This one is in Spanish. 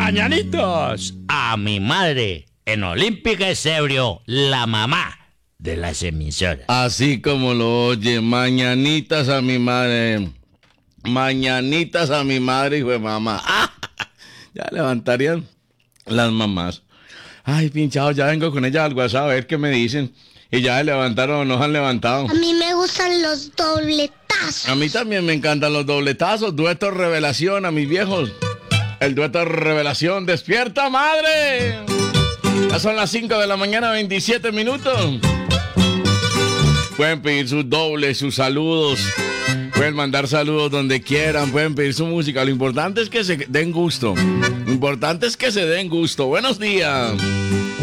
Mañanitos a mi madre en Olímpica Estéreo, la mamá de las emisoras. Así como lo oye, mañanitas a mi madre. Mañanitas a mi madre, hijo de mamá. Ya levantarían las mamás. Ay, pinchado, ya vengo con ella al WhatsApp a ver qué me dicen. Y ya se levantaron o no se han levantado. A mí me gustan los dobletazos. A mí también me encantan los dobletazos, dueto revelación a mis viejos. El dueto revelación, despierta madre. Ya son las 5 de la mañana, 27 minutos. Pueden pedir sus dobles, sus saludos. Pueden mandar saludos donde quieran. Pueden pedir su música. Lo importante es que se den gusto. Lo importante es que se den gusto. Buenos días.